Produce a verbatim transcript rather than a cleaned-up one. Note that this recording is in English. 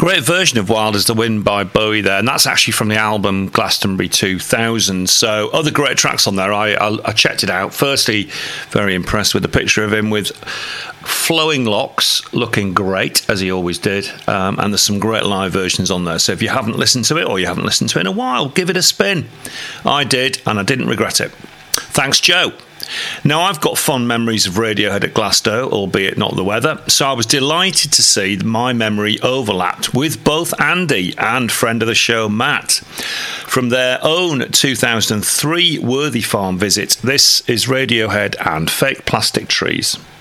Great version of Wild as the Wind by Bowie there, and that's actually from the album Glastonbury two thousand. So other great tracks on there. I, I, I checked it out. Firstly, very impressed with the picture of him with flowing locks, looking great, as he always did. Um, and there's some great live versions on there. So if you haven't listened to it, or you haven't listened to it in a while, give it a spin. I did, and I didn't regret it. Thanks, Joe. Now, I've got fond memories of Radiohead at Glasgow, albeit not the weather, so I was delighted to see that my memory overlapped with both Andy and friend of the show, Matt. From their own two thousand three Worthy Farm visit, this is Radiohead and Fake Plastic Trees.